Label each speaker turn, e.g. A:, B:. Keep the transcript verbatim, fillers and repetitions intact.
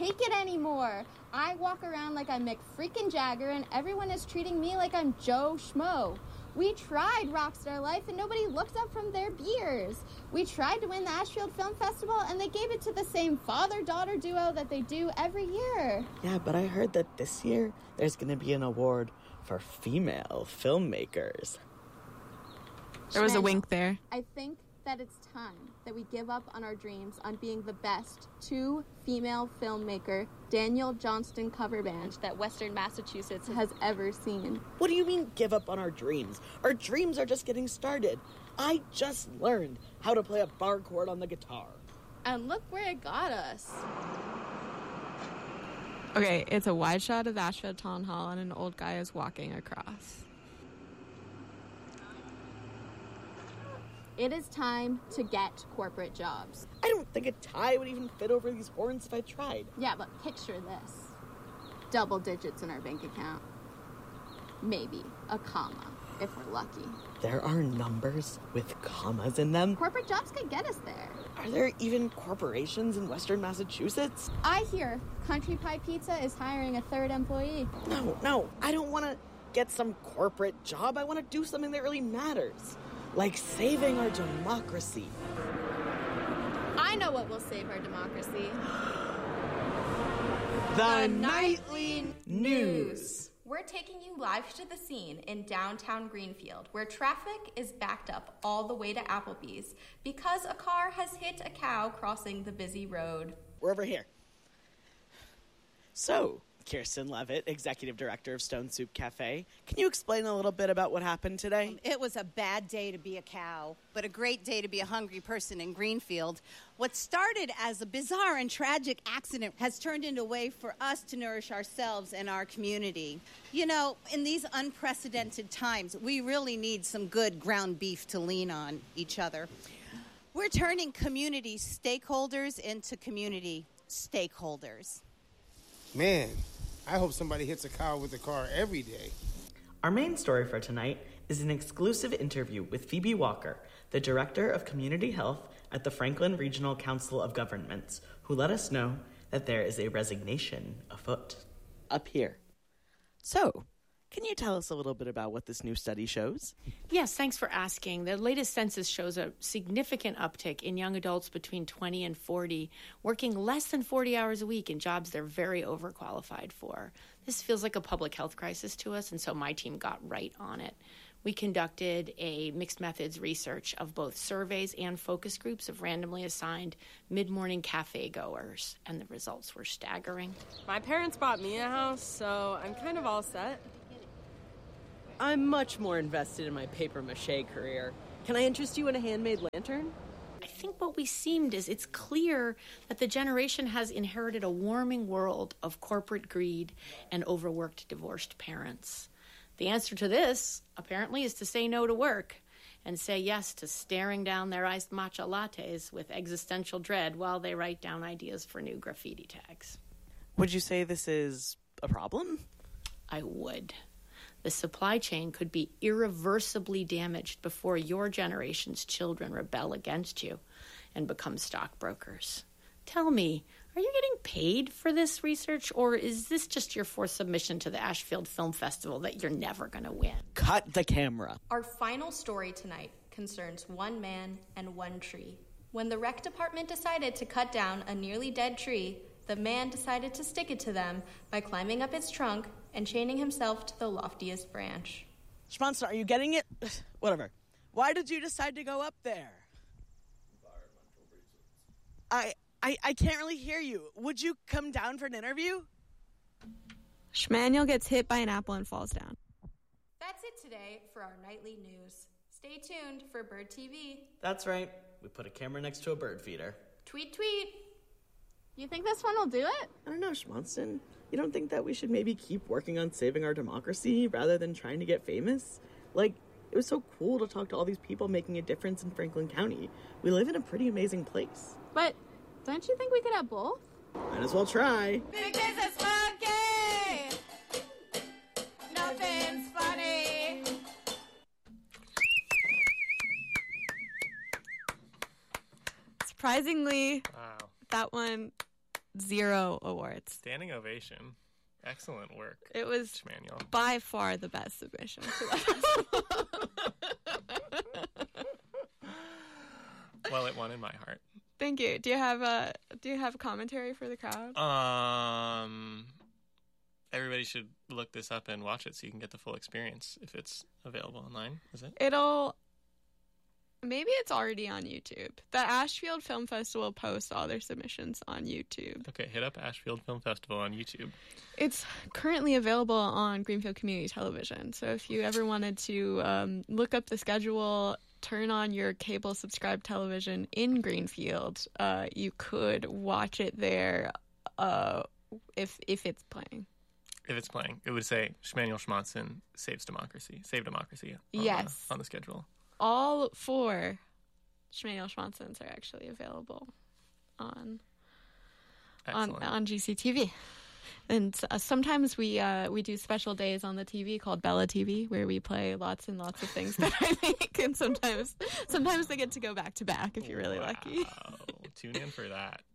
A: take it anymore. I walk around like I'm McFreakin' Jagger, and everyone is treating me like I'm Joe Schmo. We tried Rockstar Life, and nobody looked up from their beers. We tried to win the Ashfield Film Festival, and they gave it to the same father-daughter duo that they do every year.
B: Yeah, but I heard that this year there's going to be an award for female filmmakers.
C: There was a wink there.
A: I think that it's time that we give up on our dreams on being the best two-female filmmaker Daniel Johnston cover band that Western Massachusetts has ever seen.
B: What do you mean, give up on our dreams? Our dreams are just getting started. I just learned how to play a bar chord on the guitar.
A: And look where it got us.
C: Okay, it's a wide shot of Ashfield Town Hall and an old guy is walking across.
A: It is time to get corporate jobs.
B: I don't think a tie would even fit over these horns if I tried.
A: Yeah, but picture this. Double digits in our bank account. Maybe a comma, if we're lucky.
B: There are numbers with commas in them?
A: Corporate jobs could get us there.
B: Are there even corporations in Western Massachusetts?
A: I hear Country Pie Pizza is hiring a third employee.
B: No, no, I don't want to get some corporate job. I want to do something that really matters. Like saving our democracy.
A: I know what will save our democracy.
B: The, the Nightly News.
D: We're taking you live to the scene in downtown Greenfield, where traffic is backed up all the way to Applebee's because a car has hit a cow crossing the busy road.
B: We're over here. So, Kirsten Levitt, Executive Director of Stone Soup Cafe. Can you explain a little bit about what happened today?
E: Um, it was a bad day to be a cow, but a great day to be a hungry person in Greenfield. What started as a bizarre and tragic accident has turned into a way for us to nourish ourselves and our community. You know, in these unprecedented times, we really need some good ground beef to lean on each other. We're turning community stakeholders into community stakeholders.
F: Man, I hope somebody hits a cow with a car every day.
B: Our main story for tonight is an exclusive interview with Phoebe Walker, the Director of Community Health at the Franklin Regional Council of Governments, who let us know that there is a resignation afoot. Up here. So, can you tell us a little bit about what this new study shows?
G: Yes, thanks for asking. The latest census shows a significant uptick in young adults between twenty and forty working less than forty hours a week in jobs they're very overqualified for. This feels like a public health crisis to us, and so my team got right on it. We conducted a mixed methods research of both surveys and focus groups of randomly assigned mid-morning cafe goers, and the results were staggering.
H: My parents bought me a house, so I'm kind of all set.
I: I'm much more invested in my papier-mâché career. Can I interest you in a handmade lantern?
G: I think what we seemed is it's clear that the generation has inherited a warming world of corporate greed and overworked divorced parents. The answer to this, apparently, is to say no to work and say yes to staring down their iced matcha lattes with existential dread while they write down ideas for new graffiti tags.
B: Would you say this is a problem?
G: I would. The supply chain could be irreversibly damaged before your generation's children rebel against you and become stockbrokers. Tell me, are you getting paid for this research, or is this just your fourth submission to the Ashfield Film Festival that you're never going to win?
B: Cut the camera.
D: Our final story tonight concerns one man and one tree. When the rec department decided to cut down a nearly dead tree, the man decided to stick it to them by climbing up its trunk and chaining himself to the loftiest branch.
B: Schmonster, are you getting it? Whatever. Why did you decide to go up there?
J: Environmental reasons.
B: I, I, I can't really hear you. Would you come down for an interview?
C: Schmanuel gets hit by an apple and falls down.
D: That's it today for our nightly news. Stay tuned for Bird T V.
B: That's right. We put a camera next to a bird feeder.
D: Tweet, tweet.
A: You think this one will do it?
B: I don't know, Schmonston. You don't think that we should maybe keep working on saving our democracy rather than trying to get famous? Like, it was so cool to talk to all these people making a difference in Franklin County. We live in a pretty amazing place.
A: But don't you think we could have both?
B: Might as well try.
E: Because it's funky! Nothing's funny!
C: Surprisingly,
J: Wow.
C: that one zero awards.
K: Standing ovation. Excellent work.
C: It was
K: Schmanuel.
C: by far the best submission.
K: Well, it won in my heart.
C: Thank you. Do you have a Do you have a commentary for the crowd?
K: Um, everybody should look this up and watch it so you can get the full experience if it's available online. Is it?
C: It'll. Maybe it's already on YouTube. The Ashfield Film Festival posts all their submissions on YouTube.
K: Okay, hit up Ashfield Film Festival on YouTube.
C: It's currently available on Greenfield Community Television. So if you ever wanted to um, look up the schedule, turn on your cable subscribed television in Greenfield, uh, you could watch it there uh, if if it's playing.
K: If it's playing, it would say Schmanuel Schmonson saves democracy. Save democracy. On
C: Yes.
K: The, on the schedule.
C: All four Schmanuel Schmonsons are actually available on on, on G C T V. And uh, sometimes we uh, we do special days on the T V called Bella T V, where we play lots and lots of things that I make, and sometimes sometimes they get to go back to back if you're really
K: wow.
C: lucky.
K: Tune in for that.